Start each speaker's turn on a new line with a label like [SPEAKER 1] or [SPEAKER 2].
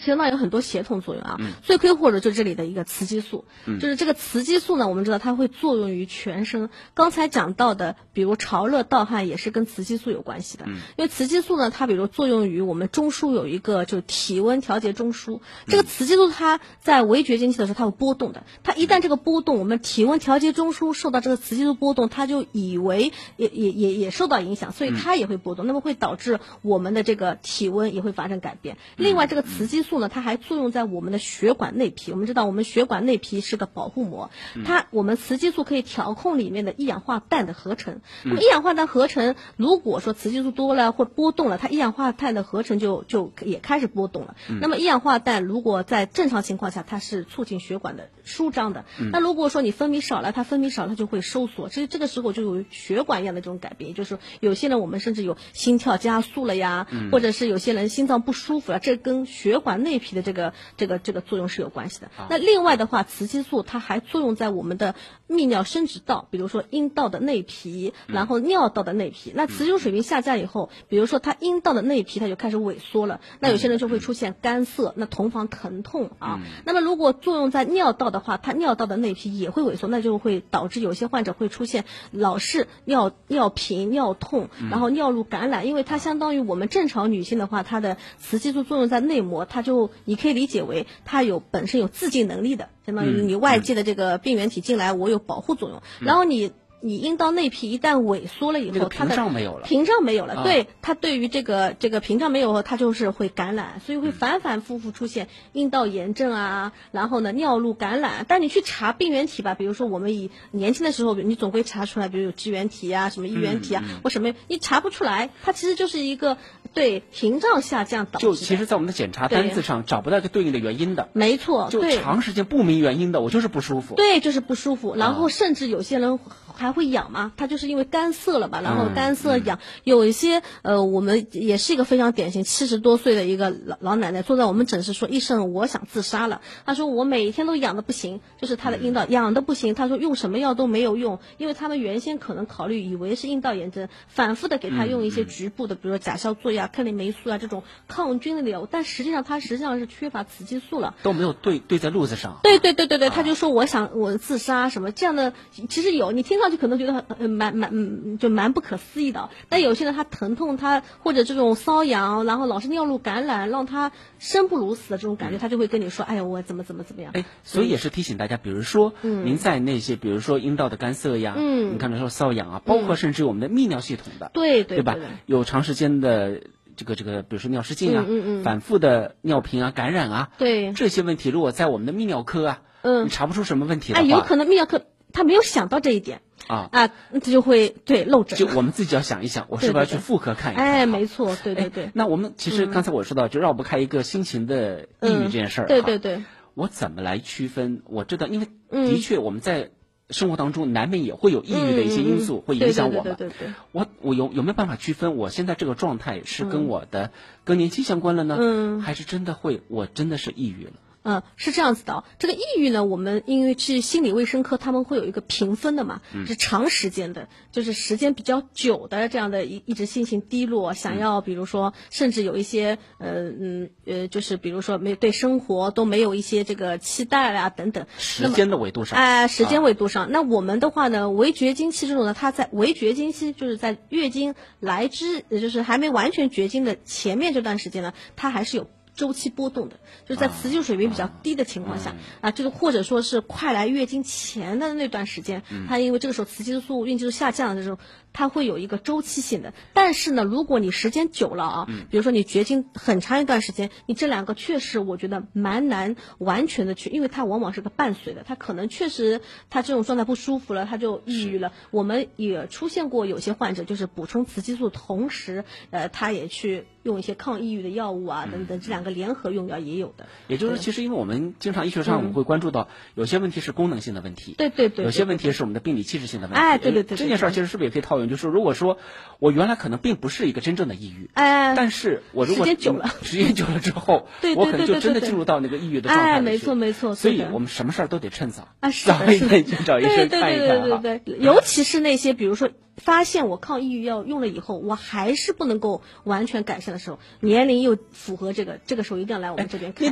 [SPEAKER 1] 相当于有很多协同作用啊。罪魁祸首就是这里的一个雌激素，就是这个雌激素呢，我们知道它会作用于全身。刚才讲到的，比如潮热盗汗也是跟雌激素有关系的，因为雌激素呢，它比如作用于我们中枢有一个就是体温调节中枢，这个雌激素它在围绝经期的时候它会波动的，它一旦这个波动，我们体温调节中枢受到这个雌激素波动，它就以为也受到影响，所以它也会波动，那么会导致我们的这个体温也会发生改变。另外，这个雌激素呢，它还作用在我们的血管内皮。我们知道，我们血管内皮是个保护膜，我们雌激素可以调控里面的一氧化氮的合成。那么一氧化氮合成，如果说雌激素多了或波动了，它一氧化氮的合成就也开始波动了。那么一氧化氮如果在正常情况下，它是促进血管的舒张的。那如果说你分泌少了，它就会收缩。其实这个时候就有血管一样的这种改变，也就是有些人我们甚至有心跳加速了呀，或者是有些人心脏不舒服了，这跟血管内皮的这个作用是有关系的。那另外的话，雌激素它还作用在我们的泌尿生殖道，比如说阴道的内皮，然后尿道的内皮。那雌激素水平下降以后，比如说它阴道的内皮它就开始萎缩了，那有些人就会出现干涩，那同房疼痛啊。那么如果作用在尿道的话，它尿道的内皮也会萎缩，那就会导致有些患者会出现老是尿频、尿痛，然后尿路感染。因为它相当于我们正常女性的话，它的雌激素作用在内膜，你可以理解为它本身有自净能力的，相当于你外界的这个病原体进来，我有保护作用。然后你阴道内皮一旦萎缩了以后，它的屏障没有了，对，它对于这个屏障没有后，它就是会感染，所以会反反复复出现阴道炎症啊，然后呢尿路感染。但你去查病原体吧，比如说我们年轻的时候，你总会查出来，比如有支原体啊、什么衣原体啊，或什么，你查不出来，它其实就是一个对屏障下降导致的。
[SPEAKER 2] 就其实在我们的检查单子上找不到一个对应的原因的，
[SPEAKER 1] 没错，
[SPEAKER 2] 就长时间不明原因的，我就是不舒服。
[SPEAKER 1] 对，就是不舒服，然后甚至有些人还会痒嘛，他就是因为干涩了吧，然后干涩痒。有一些我们也是一个非常典型70多岁的一个老奶奶坐在我们诊室说，医生我想自杀了。她说我每天都痒的不行，就是她的阴道痒的不行，她说用什么药都没有用，因为他们原先可能考虑以为是阴道炎症，反复的给她用一些局部的，比如说甲硝唑呀、克林霉素啊这种抗菌的药，但实际上她是缺乏雌激素了，
[SPEAKER 2] 都没有对在路子上。
[SPEAKER 1] 对，她就说我自杀什么这样的，其实有，你听上去可能觉得蛮不可思议的，但有些人他疼痛，他或者这种瘙痒，然后老是尿路感染，让他生不如死的这种感觉，他就会跟你说，哎呀，我怎么样。
[SPEAKER 2] 所以也是提醒大家，比如说您在那些，比如说阴道的干涩呀，你看说瘙痒啊，包括甚至我们的泌尿系统的，对吧？有长时间的这个，比如说尿失禁啊，反复的尿频啊、感染啊，
[SPEAKER 1] 对
[SPEAKER 2] 这些问题，如果在我们的泌尿科啊，你查不出什么问题的话，
[SPEAKER 1] 有可能泌尿科他没有想到这一点。他就会漏诊。
[SPEAKER 2] 就我们自己要想一想，我是不是要去妇科看一看？
[SPEAKER 1] 没错，对。
[SPEAKER 2] 那我们其实刚才我说到，就绕不开一个心情的抑郁这件事儿。
[SPEAKER 1] 对。
[SPEAKER 2] 我怎么来区分？我知道，因为的确我们在生活当中难免也会有抑郁的一些因素会影响我们。
[SPEAKER 1] 对。
[SPEAKER 2] 我有没有办法区分我现在这个状态是跟我的更年期相关了呢？还是我真的是抑郁了？
[SPEAKER 1] 是这样子的，这个抑郁呢，我们因为是心理卫生科，他们会有一个评分的嘛，是长时间的，就是时间比较久的这样的一直心情低落，想要比如说甚至有一些就是比如说对生活都没有一些这个期待啊等等。
[SPEAKER 2] 时间的维度上，
[SPEAKER 1] 时间维度上，那我们的话呢，围绝经期这种呢，它在围绝经期就是在月经来之，就是还没完全绝经的前面这段时间呢，它还是有周期波动的，就是在雌激素水平比较低的情况下就是或者说是快来月经前的那段时间，它因为这个时候雌激素、孕激素下降的这种，它会有一个周期性的。但是呢，如果你时间久了比如说你绝经很长一段时间，你这两个确实我觉得蛮难完全的去，因为它往往是个伴随的，它可能确实它这种状态不舒服了，它就抑郁了。我们也出现过有些患者就是补充雌激素，同时他也去用一些抗抑郁的药物啊等等，这两个联合用药也有的。
[SPEAKER 2] 也就是其实因为我们经常医学上我们会关注到有些问题是功能性的问题，
[SPEAKER 1] 对，
[SPEAKER 2] 有些问题是我们的病理气质性的问题。
[SPEAKER 1] 对，
[SPEAKER 2] 这件事儿其实是不是也可以套用？就是如果说我原来可能并不是一个真正的抑郁，但是我如果时间久了之后，我可能就真的进入到那个抑郁的状态里去。
[SPEAKER 1] 没错。
[SPEAKER 2] 所以我们什么事儿都得趁早，
[SPEAKER 1] 早
[SPEAKER 2] 一点去找医生看一看
[SPEAKER 1] 对，尤其是那些比如说发现我抗抑郁药用了以后，我还是不能够完全改善的时候，年龄又符合这个时候一定要来我们这边看。